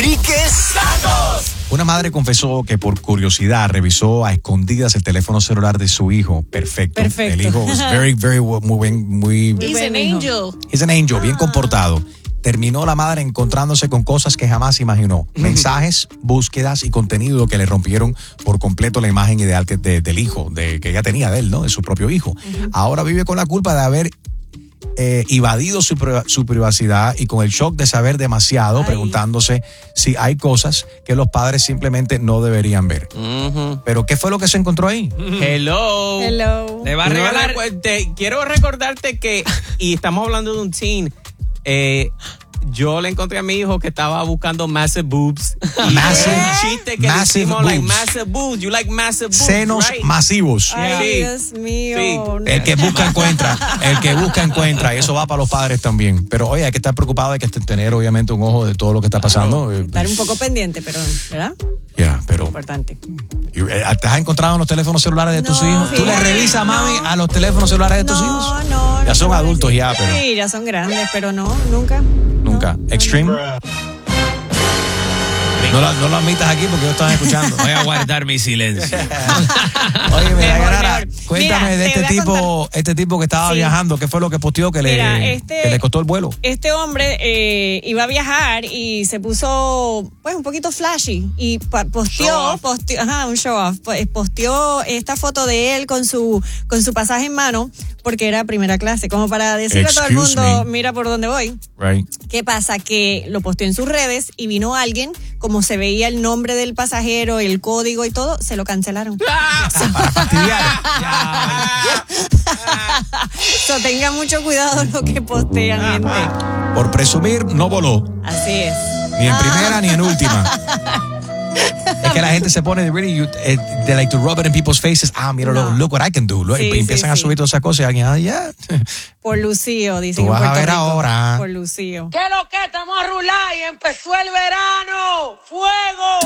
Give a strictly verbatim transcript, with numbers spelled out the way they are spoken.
Enrique's Datos. Una madre confesó que por curiosidad revisó a escondidas el teléfono celular de su hijo. Perfecto. Perfecto. El hijo was very, very, muy bien, muy... He's an angel. He's an angel, bien comportado. Terminó la madre encontrándose con cosas que jamás imaginó. Mensajes, búsquedas y contenido que le rompieron por completo la imagen ideal que de, del hijo, de, que ella tenía de él, ¿no? De su propio hijo. Uh-huh. Ahora vive con la culpa de haber eh, invadido su, su privacidad y con el shock de saber demasiado, Ay. preguntándose si hay cosas que los padres simplemente no deberían ver. Uh-huh. Pero ¿qué fue lo que se encontró ahí? Hello. Hello. Te va a regalar. Te, quiero recordarte que, y estamos hablando de un teen. Eh, yo le encontré a mi hijo que estaba buscando massive boobs. Y massive, un chiste que massive decimos, boobs. like massive boobs. You like massive boobs, Senos right? masivos. Ay, Sí. Dios mío. Sí. No. El que busca encuentra. El que busca encuentra. Y eso va para los padres también. Pero oye, hay que estar preocupado, hay que tener obviamente un ojo de todo lo que está pasando. Estar un poco pendiente, pero, ¿verdad? Ya, yeah, pero... Importante. ¿Te has encontrado en los teléfonos celulares de tus no, hijos? ¿Tú le revisas, no. mami, a los teléfonos celulares de tus no, hijos? No, no. Ya son no, adultos ya, pero... Sí, ya son grandes, pero no, nunca. Nunca. No, Extreme. No, no, lo, no lo admitas aquí porque yo estaba escuchando. Voy a guardar mi silencio. Oye, mira, Mejor, Garara, mejor. cuéntame Mira, de te este voy a tipo, contar. este tipo que estaba Sí. viajando. ¿Qué fue lo que posteó que, Mira, le, este- que le costó el vuelo? Este hombre eh, iba a viajar y se puso pues un poquito flashy y pa- posteó, posteó, ajá, un show off, pues, posteó esta foto de él con su con su pasaje en mano porque era primera clase, como para decirle a todo el Excuse mundo, me. mira por dónde voy. Right. ¿Qué pasa? Que lo posteó en sus redes y vino alguien, como se veía el nombre del pasajero, el código y todo, se lo cancelaron. Para fastidiar. So, tengan mucho cuidado lo que postean, gente. Por presumir, no voló. Así es. Ni en primera ni en última. Es que la gente se pone, really, you, eh, they like to rub it in people's faces. Ah, mira, No. look what I can do. Look, Sí, y empiezan sí, a sí. subir todas esas cosas y alguien, ah, ya. Por Lucío, dicen Tú en vas a Puerto ver Rico. ahora. Por Lucío. ¿Qué lo que estamos a rular y empezó el verano? ¡Fuego!